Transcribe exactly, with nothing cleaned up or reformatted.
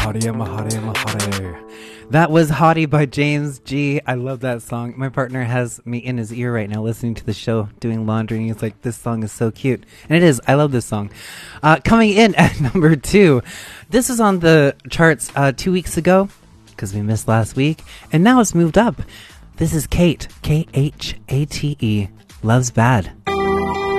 Hottie, I'm a hottie, I'm a hottie. That was Hottie by James G. I love that song. My partner has me in his ear right now listening to the show, doing laundry, and he's like, this song is so cute. And it is. I love this song. Uh, coming in at number two. This was on the charts uh, two weeks ago, because we missed last week, and now it's moved up. This is Kate, K H A T E, Love's Bad.